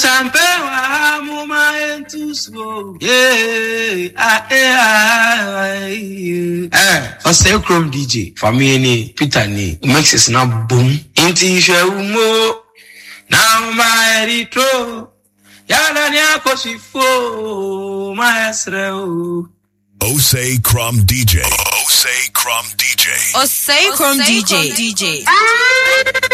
Asampewa muma entuso. Say Chrome DJ. For me ni Peter ni mixes na boom. Inti shewumo. Now my retro. Yala ni akosifo. Maestro. Osei Chrome DJ. Osei Chrome DJ. Osei Chrome DJ.